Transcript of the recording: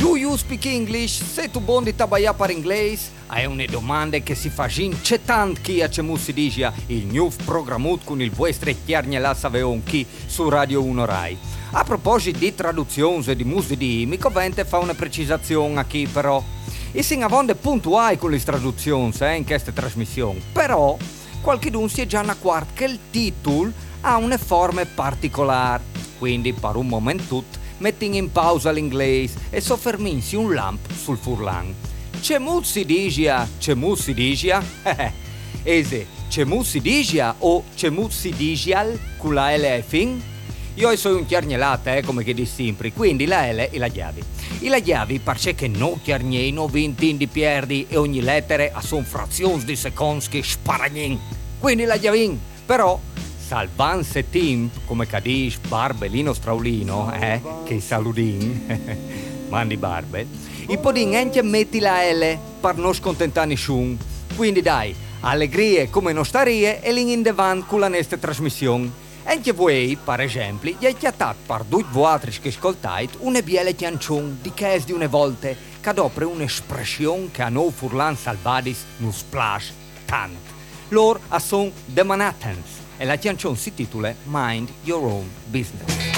Do you speak English? Se tu buon di tabaia per inglese? È una domanda che si fa c'è tanto chi a c'è si dice il new programmut con il vostro chiarnella saveon chi su Radio 1 Rai. A proposito di traduzione e di musica, mi convente fa una precisazione a chi però. E si avonde puntuali con le traduzioni in questa trasmissione, però qualcuno si è già accorto che il titolo ha una forma particolare, quindi per un momento metti in pausa l'inglese e sofferminsi un lamp sul furlan. C'è si dice? Ese, c'è si dice o c'è si dice con la L e fin? Io sono un chiarnelata, come che di sempre, quindi la L e la chiavi. E la chiavi perché no chiarniei, no vinti di perdi e ogni lettere a son frazioni di secondi che sparagnin. Quindi la chiavin, però salvanse temp, come cadis Barbelino Straulino, che saludin, mandi barbe, i podin anche metti la L per non scontentare nessuno. Quindi dai, allegrie come nostarie e lì in davanti con la nostra trasmissione. Anche voi, per esempio, gli hai chiattato per due voatri che ascoltate una biele canzone di che è di una volta che adopera un'espressione che a noi furlan salvadis non splash tanto. Loro sono The Manhattans e la canzone si intitola Mind Your Own Business.